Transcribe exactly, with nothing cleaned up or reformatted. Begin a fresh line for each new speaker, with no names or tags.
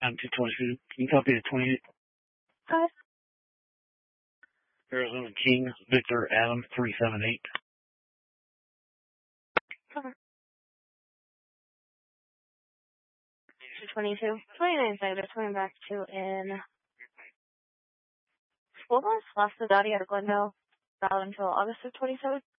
I'm two twenty-two. Can you copy the twenty-eight?
Hi.
Arizona King, Victor Adam, three seven eight.
Okay. two twenty-two. twenty-nine seconds coming back to in school bus. Lost the Dottie out of Glendale. Valid until August of twenty-seven.